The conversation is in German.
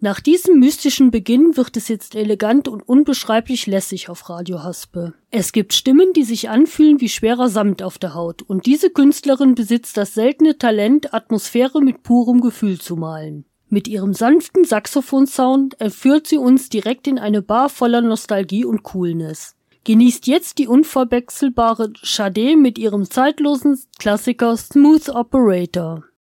Nach diesem mystischen Beginn wird es jetzt elegant und unbeschreiblich lässig auf Radio Haspe. Es gibt Stimmen, die sich anfühlen wie schwerer Samt auf der Haut, und diese Künstlerin besitzt das seltene Talent, Atmosphäre mit purem Gefühl zu malen. Mit ihrem sanften Saxophonsound entführt sie uns direkt in eine Bar voller Nostalgie und Coolness. Genießt jetzt die unverwechselbare Sade mit ihrem zeitlosen Klassiker Smooth Operator.